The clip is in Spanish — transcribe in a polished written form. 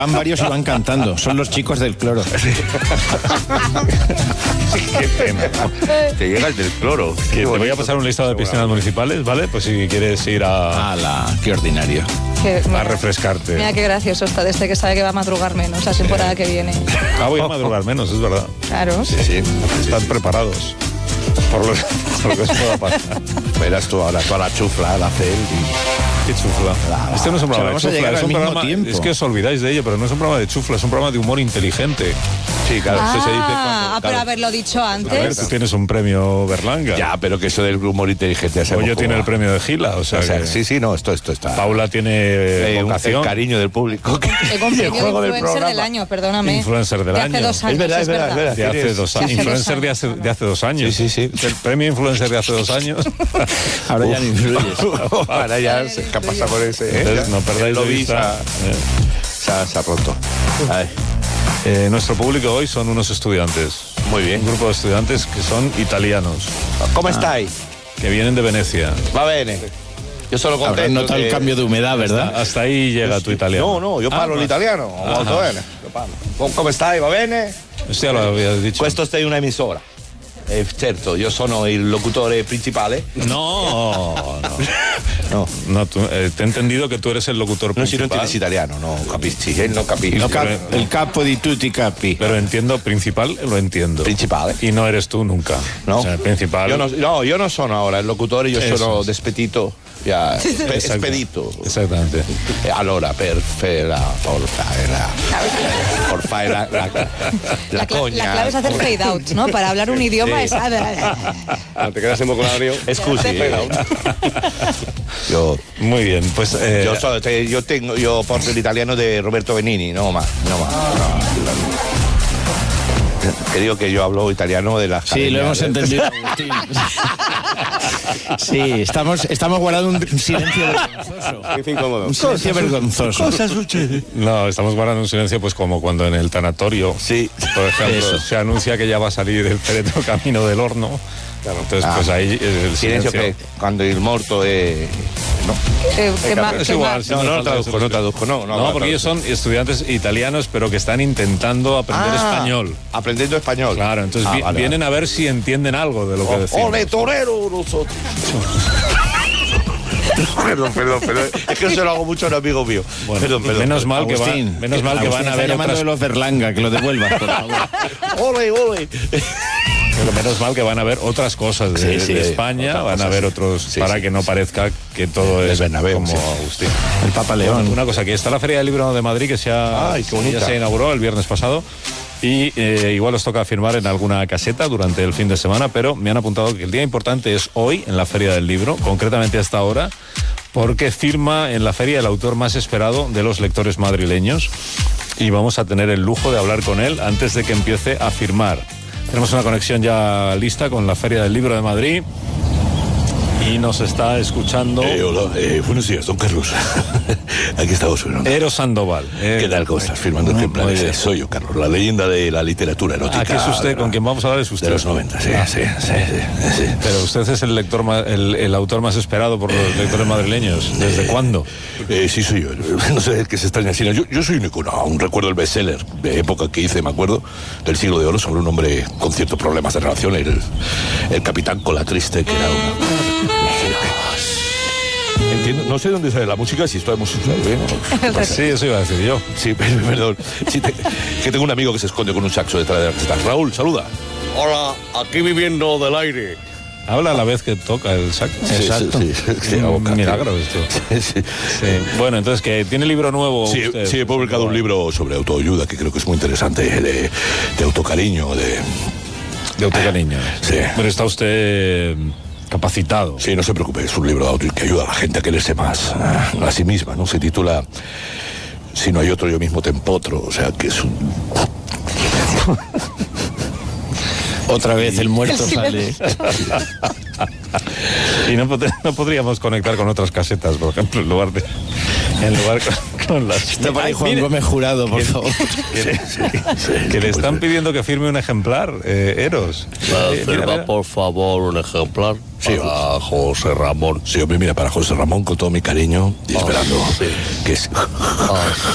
Van varios y van cantando. Son los chicos del cloro. Qué pena, ¿no? Te llega el del cloro. Te voy a pasar un listado de piscinas municipales, ¿vale? Pues si quieres ir Qué ordinario. a refrescarte. Mira qué gracioso está desde que sabe que va a madrugar menos la temporada que viene. Voy a madrugar menos, es verdad. Claro. Sí, están preparados por lo que os pueda pasar. Verás tú ahora toda la chufla, la cel. Qué chufla. Este no es un programa de chufla, es un programa. tiempo. Es que os olvidáis de ello, pero no es un programa de chufla, es un programa de humor inteligente. Sí, claro, eso se dice Pero claro. haberlo dicho A ver, antes. tú tienes un premio Berlanga. Ya, pero que eso del humor inteligente O yo tiene el premio de Gila, o sea, que sí, no, esto está. Paula tiene El vocación. cariño del público. Tengo un premio de influencer del año, perdóname. Influencer del de año. hace 2 años. Es verdad. De hace 2 años. Influencer de hace 2 años. Sí. El premio influencer de hace 2 años. Ahora ya no influyes. Ahora ya se pasa por ese. Entonces, no perdáis de vista. Se ha roto. Ay, Nuestro público hoy son unos estudiantes. muy bien. Un grupo de estudiantes que son italianos, ¿Cómo estáis? que vienen de Venecia. Va bene. Yo solo Habrás contento. notado el cambio de humedad, ¿verdad? Hasta ahí llega tu italiano. No, yo parlo l'italiano. Molto bene. Lo parlo. ¿Cómo stai? Va bene? Esto ya lo habías dicho. Questo è una emisora. Certo, io sono il locutore principale. No. Te he entendido que tú eres el locutor No, si principal. non entiendes italiano, no capisci. Non capisci. El capo di tutti capi. Pero entiendo, principal lo entiendo. Principale. Y no eres tú nunca. No. O sea, el principal. Io non sono ora il locutore, io Eso sono es. despedito. Ya, Exacto. spedito. Exactamente. Allora, per fare la La cogna. clave es hacer fade out, ¿no? Para hablar un idioma es... Te quedas en vocabulario. Scusi. Yo Muy bien, pues. yo porto el italiano de Roberto Benigni, no más. Te digo que yo hablo italiano de las Sí, lo hemos entendido, Agustín. Sí, estamos guardando un silencio vergonzoso. Qué incómodo. Un silencio vergonzoso. No, estamos guardando un silencio, pues como cuando en el tanatorio, Sí. por ejemplo, Eso. se anuncia que ya va a salir el féretro camino del horno. Claro, entonces, pues ahí el Silencio silencio. que cuando il morto è... No, Es igual, sí, no traduzco. No, porque ellos son estudiantes italianos, pero que están intentando aprender español. Aprendiendo español. Claro, entonces vale, vienen a ver si entienden algo de lo que decimos. ¡Ole, torero! Nosotros. Perdón. Es que eso lo hago mucho a un amigo mío. Bueno, menos mal que Agustín, van a ver llamando otras. de los Berlanga, que lo devuelvas, por favor. ¡Ole! Pero menos mal que van a ver otras cosas de España, otras van a cosas, ver sí. otros, Sí, para sí. que no parezca que todo es Bernabéu, como sí. Agustín. El Papa León. Una cosa, aquí está la Feria del Libro de Madrid, que Ay, qué bonita. ya se inauguró el viernes pasado. Y igual os toca firmar en alguna caseta durante el fin de semana, pero me han apuntado que el día importante es hoy en la Feria del Libro, concretamente hasta ahora, porque firma en la feria el autor más esperado de los lectores madrileños y vamos a tener el lujo de hablar con él antes de que empiece a firmar. Tenemos una conexión ya lista con la Feria del Libro de Madrid y nos está escuchando Hola, buenos días, don Carlos. Aquí estamos. Eros Sandoval. ¿Qué tal? ¿Cómo estás? Firmando ejemplares. muy bien. Soy yo, Carlos, la leyenda de la literatura erótica. Aquí es usted, con quien vamos a hablar es usted. De los 90, sí. Pero usted es el lector el autor más esperado por los lectores madrileños. ¿Desde cuándo? Sí, soy yo. No sé qué se extraña. Yo soy un icono. Aún recuerdo el bestseller de época que hice, me acuerdo, del Siglo de Oro, sobre un hombre con ciertos problemas de relación, el capitán Colatriste, que era una... Entiendo, no sé dónde sale la música, si esto es música. Sí, eso iba a decir yo. Sí, perdón. Sí, que tengo un amigo que se esconde con un saxo detrás de la orquesta. Raúl, saluda. Hola, aquí viviendo del aire. Habla a la vez que toca el saxo. Exacto. Sí, Un milagro esto. Sí. Bueno, entonces, que tiene libro nuevo. Sí, usted? he publicado un libro sobre autoayuda que creo que es muy interesante, de autocariño, De autocariño. Sí. Pero está usted capacitado. Sí, no se preocupe, es un libro de auto que ayuda a la gente a quererse más a sí misma, ¿no? Se titula Si no hay otro, yo mismo te empotro, o sea, que es un... Otra vez el muerto sale. Y no podríamos conectar con otras casetas, por ejemplo, en lugar con las... Está para ahí Juan Mire, Gómez Jurado, por favor. que le están pidiendo que firme un ejemplar, Eros. Firma, por favor, un ejemplar para José Ramón. Sí, hombre, mira, para José Ramón, con todo mi cariño, y esperando sí. que...